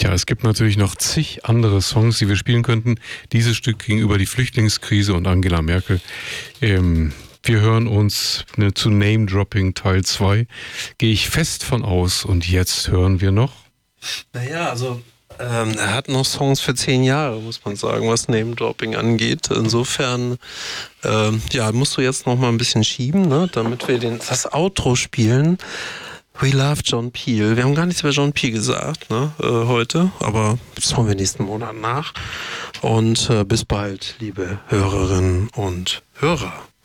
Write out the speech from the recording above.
Ja, es gibt natürlich noch zig andere Songs, die wir spielen könnten. Dieses Stück ging über die Flüchtlingskrise und Angela Merkel. Wir hören uns zu Name Dropping Teil 2. Gehe ich fest von aus. Und jetzt hören wir noch. Naja, also er hat noch Songs für 10 Jahre, muss man sagen, was Name-Dropping angeht. Insofern musst du jetzt noch mal ein bisschen schieben, ne, damit wir das Outro spielen. We love John Peel. Wir haben gar nichts über John Peel gesagt, ne, heute, aber das holen wir nächsten Monat nach. Und bis bald, liebe Hörerinnen und Hörer.